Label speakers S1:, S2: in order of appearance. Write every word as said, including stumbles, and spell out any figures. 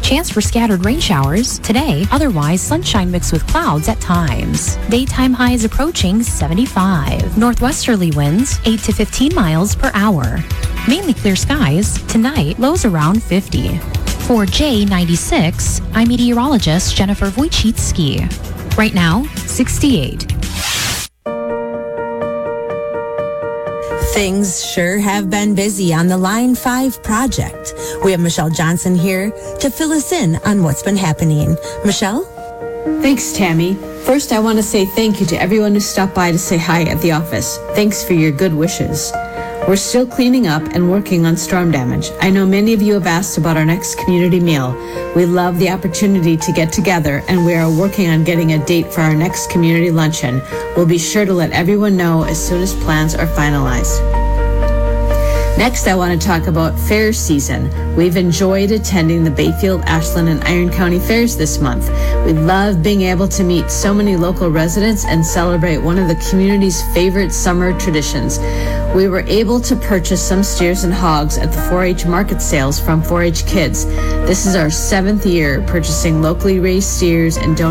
S1: Chance for scattered rain showers today, otherwise sunshine mixed with clouds at times. Daytime highs approaching seventy-five. Northwesterly winds eight to fifteen miles per hour. Mainly clear skies. Tonight, lows around fifty. For J ninety-six, I'm meteorologist Jennifer Wojcicki. Right now, sixty-eight.
S2: Things sure have been busy on the Line five project. We have Michelle Johnson here to fill us in on what's been happening. Michelle?
S3: Thanks, Tammy. First, I want to say thank you to everyone who stopped by to say hi at the office. Thanks for your good wishes. We're still cleaning up and working on storm damage. I know many of you have asked about our next community meal. We love the opportunity to get together, and we are working on getting a date for our next community luncheon. We'll be sure to let everyone know as soon as plans are finalized. Next, I want to talk about fair season. We've enjoyed attending the Bayfield, Ashland, and Iron County fairs this month. We love being able to meet so many local residents and celebrate one of the community's favorite summer traditions. We were able to purchase some steers and hogs at the four H market sales from four H Kids. This is our seventh year purchasing locally raised steers and donating